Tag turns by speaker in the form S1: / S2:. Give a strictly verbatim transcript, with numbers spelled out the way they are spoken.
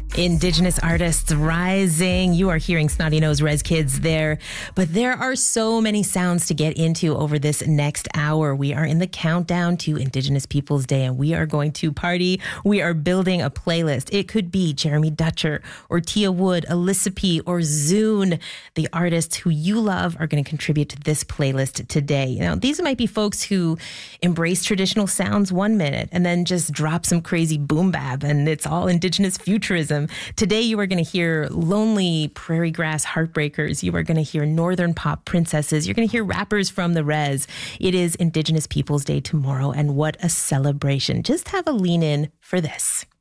S1: Indigenous artists rising. You are hearing Snotty Nose Res Kids there. But there are so many sounds to get into over this next hour. We are in the countdown to Indigenous Peoples Day, and we are going to party. We are building a playlist. It could be Jeremy Dutcher or Tia Wood, Alyssa P, or Zune. The artists who you love are going to contribute to this playlist today. Now, these might be folks who embrace traditional sounds one minute and then just drop some crazy boom bap, and it's all Indigenous futurism. Today, you are going to hear lonely prairie grass heartbreakers. You are going to hear northern pop princesses. You're going to hear rappers from the res. It is Indigenous Peoples Day tomorrow, and what a celebration. Just have a lean in for this.